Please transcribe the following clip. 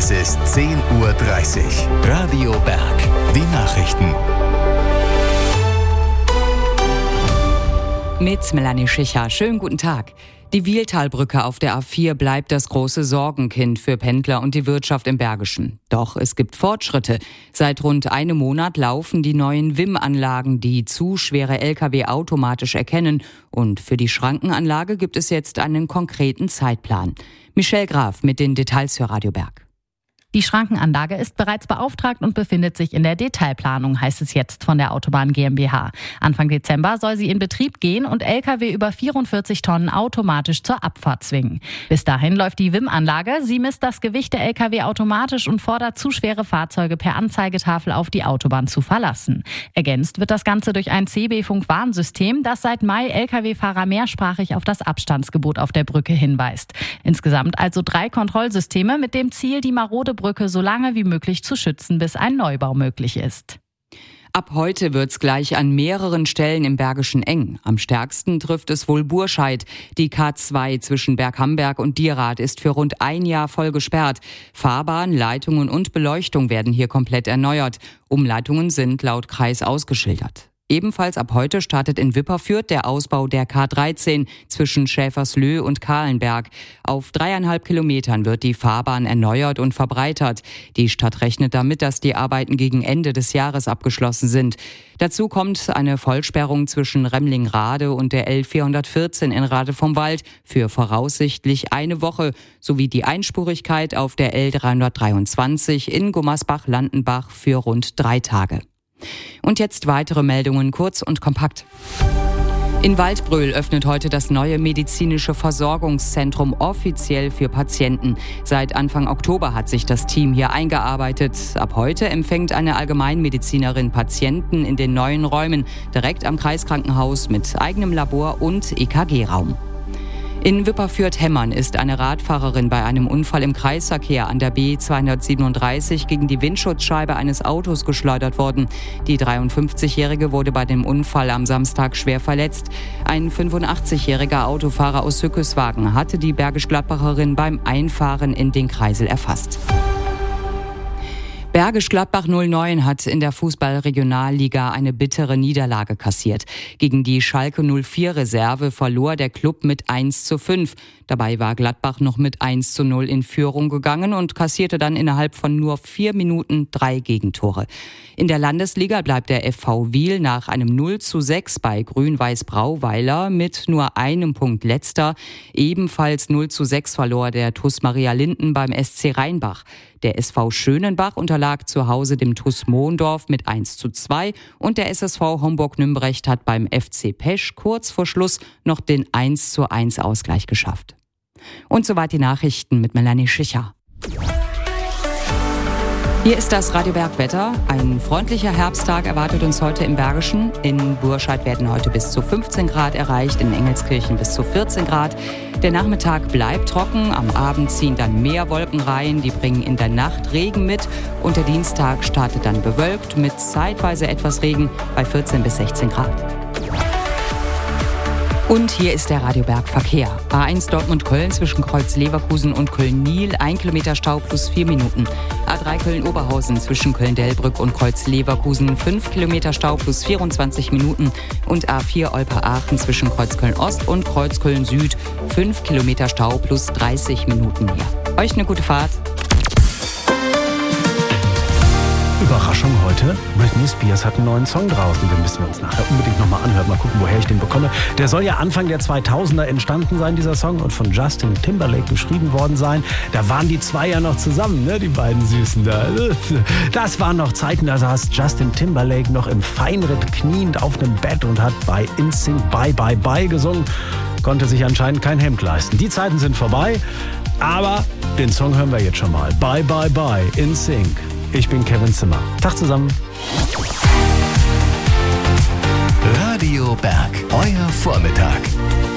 Es ist 10:30 Uhr. Radio Berg. Die Nachrichten. Mit Melanie Schicher. Schönen guten Tag. Die Wieltalbrücke auf der A4 bleibt das große Sorgenkind für Pendler und die Wirtschaft im Bergischen. Doch es gibt Fortschritte. Seit rund einem Monat laufen die neuen WIM-Anlagen, die zu schwere Lkw automatisch erkennen. Und für die Schrankenanlage gibt es jetzt einen konkreten Zeitplan. Michelle Graf mit den Details für Radio Berg. Die Schrankenanlage ist bereits beauftragt und befindet sich in der Detailplanung, heißt es jetzt von der Autobahn GmbH. Anfang Dezember soll sie in Betrieb gehen und Lkw über 44 Tonnen automatisch zur Abfahrt zwingen. Bis dahin läuft die WIM-Anlage. Sie misst das Gewicht der Lkw automatisch und fordert zu schwere Fahrzeuge per Anzeigetafel auf die Autobahn zu verlassen. Ergänzt wird das Ganze durch ein CB-Funk-Warnsystem, das seit Mai Lkw-Fahrer mehrsprachig auf das Abstandsgebot auf der Brücke hinweist. Insgesamt also 3 Kontrollsysteme mit dem Ziel, die marode Brücke so lange wie möglich zu schützen, bis ein Neubau möglich ist. Ab heute wird's gleich an mehreren Stellen im Bergischen eng. Am stärksten trifft es wohl Burscheid. Die K2 zwischen Berghamberg und Dierath ist für rund ein Jahr voll gesperrt. Fahrbahn, Leitungen und Beleuchtung werden hier komplett erneuert. Umleitungen sind laut Kreis ausgeschildert. Ebenfalls ab heute startet in Wipperfürth der Ausbau der K13 zwischen Schäferslö und Kahlenberg. Auf 3,5 Kilometern wird die Fahrbahn erneuert und verbreitert. Die Stadt rechnet damit, dass die Arbeiten gegen Ende des Jahres abgeschlossen sind. Dazu kommt eine Vollsperrung zwischen Remlingrade und der L414 in Rade vom Wald für voraussichtlich eine Woche sowie die Einspurigkeit auf der L323 in Gummersbach-Landenbach für rund 3 Tage. Und jetzt weitere Meldungen, kurz und kompakt. In Waldbröl öffnet heute das neue medizinische Versorgungszentrum offiziell für Patienten. Seit Anfang Oktober hat sich das Team hier eingearbeitet. Ab heute empfängt eine Allgemeinmedizinerin Patienten in den neuen Räumen, direkt am Kreiskrankenhaus mit eigenem Labor und EKG-Raum. In Wipperfürth-Hemmern ist eine Radfahrerin bei einem Unfall im Kreisverkehr an der B237 gegen die Windschutzscheibe eines Autos geschleudert worden. Die 53-Jährige wurde bei dem Unfall am Samstag schwer verletzt. Ein 85-jähriger Autofahrer aus Hückeswagen hatte die Bergisch-Gladbacherin beim Einfahren in den Kreisel erfasst. Bergisch Gladbach 09 hat in der Fußball-Regionalliga eine bittere Niederlage kassiert. Gegen die Schalke 04 Reserve verlor der Klub mit 1:5. Dabei war Gladbach noch mit 1:0 in Führung gegangen und kassierte dann innerhalb von nur 4 Minuten 3 Gegentore. In der Landesliga bleibt der FV Wiel nach einem 0:6 bei Grün-Weiß Brauweiler mit nur einem Punkt letzter. Ebenfalls 0:6 verlor der TuS Maria Linden beim SC Rheinbach. Der SV Schönenbach unterlag zu Hause dem TuS Mohndorf mit 1:2 und der SSV Homburg-Nümbrecht hat beim FC Pesch kurz vor Schluss noch den 1:1 Ausgleich geschafft. Und soweit die Nachrichten mit Melanie Schicher. Hier ist das Radio Berg Wetter. Ein freundlicher Herbsttag erwartet uns heute im Bergischen. In Burscheid werden heute bis zu 15 Grad erreicht, in Engelskirchen bis zu 14 Grad. Der Nachmittag bleibt trocken, am Abend ziehen dann mehr Wolken rein, die bringen in der Nacht Regen mit. Und der Dienstag startet dann bewölkt mit zeitweise etwas Regen bei 14 bis 16 Grad. Und hier ist der Radio Berg Verkehr. A1 Dortmund-Köln zwischen Kreuz Leverkusen und Köln-Niel, 1 Kilometer Stau plus 4 Minuten. A3 Köln-Oberhausen zwischen Köln-Delbrück und Kreuz Leverkusen, 5 Kilometer Stau plus 24 Minuten. Und A4 Olper-Aachen zwischen Kreuz Köln-Ost und Kreuz Köln-Süd, 5 Kilometer Stau plus 30 Minuten mehr. Euch eine gute Fahrt. Überraschung heute. Britney Spears hat einen neuen Song draußen. Den müssen wir uns nachher unbedingt nochmal anhören. Mal gucken, woher ich den bekomme. Der soll ja Anfang der 2000er entstanden sein, dieser Song, und von Justin Timberlake geschrieben worden sein. Da waren die zwei ja noch zusammen, ne? Die beiden Süßen da. Das waren noch Zeiten, da saß Justin Timberlake noch im Feinripp kniend auf einem Bett und hat bei NSYNC Bye Bye Bye gesungen. Konnte sich anscheinend kein Hemd leisten. Die Zeiten sind vorbei, aber den Song hören wir jetzt schon mal. Bye Bye Bye, NSYNC. Ich bin Kevin Zimmer. Tag zusammen. Radio Berg, euer Vormittag.